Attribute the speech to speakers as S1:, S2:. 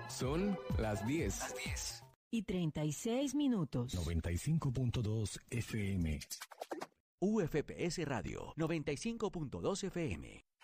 S1: Son las 10.
S2: Las 10.
S3: Y 36 minutos.
S4: 95.2 FM.
S2: UFPS Radio 95.2 FM.